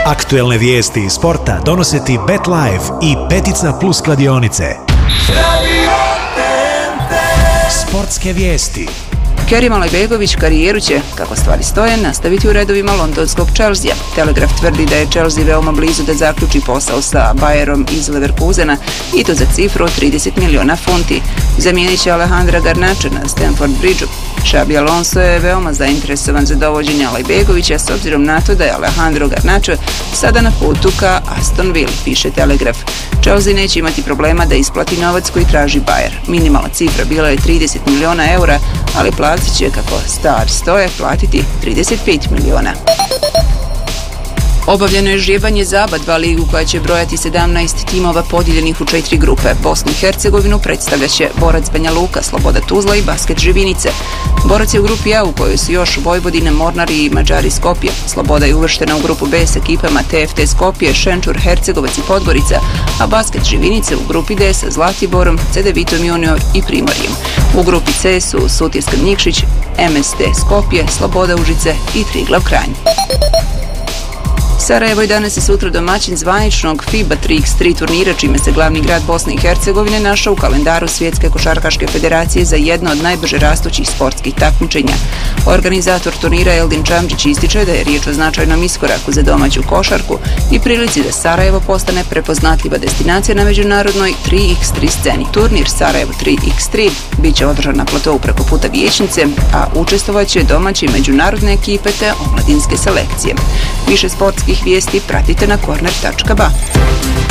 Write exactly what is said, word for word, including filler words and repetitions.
Aktuelne vijesti iz sporta donose ti BetLife i Petica Plus kladionice. Sportske vijesti. Kerim Alajbegović karijeru će, kako stvari stoje, nastaviti u redovima londonskog Chelsea. Telegraf tvrdi da je Chelsea veoma blizu da zaključi posao sa Bayerom iz Leverkusena i to za cifru od trideset miliona funti. Zamijenit će Alejandra Garnacha na Stamford Bridgeu. Xabi Alonso je veoma zainteresovan za dovođenje Alajbegovića s obzirom na to da je Alejandro Garnacha sada na putu ka Aston Villa, piše Telegraf. Chelsea neće imati problema da isplati novac koji traži Bayer. Minimalna cifra bila je trideset miliona eura, ali platit će, kako stvari stoje, platiti trideset pet miliona. Obavljeno je žrijebanje za aba dva ligu koja će brojati sedamnaest timova podijeljenih u četiri grupe. Bosnu i Hercegovinu predstavljat će Borac Banja Luka, Sloboda Tuzla i Basket Živinice. Borac je u grupi A u kojoj su još Vojvodine, Mornari i Mađari Skopje. Sloboda je uvrštena u grupu B s ekipama T F T Skopje, Šenčur, Hercegovac i Podgorica, a Basket Živinice u grupi D sa Zlatiborom, C D Vitom Junior i Primorjem. U grupi C su Sutjeska Nikšić, M S T Skopje, Sloboda Užice i Triglav Kranj. Sarajevo je danas i sutra domaćin zvaničnog FIBA tri iks tri turnira, čime se glavni grad Bosne i Hercegovine našao u kalendaru Svjetske košarkaške federacije za jedno od najbrže rastućih sportskih takmičenja. Organizator turnira Eldin Čamđić ističe da je riječ o značajnom iskoraku za domaću košarku i prilici da Sarajevo postane prepoznatljiva destinacija na međunarodnoj tri iks tri sceni. Turnir Sarajevo tri iks tri bit će održan na platovu preko puta Vijećnice, a učestvovat će domaće i međunarodne ekipe te omladinske selekcije. Više sportskih vijesti pratite na korner tačka ba.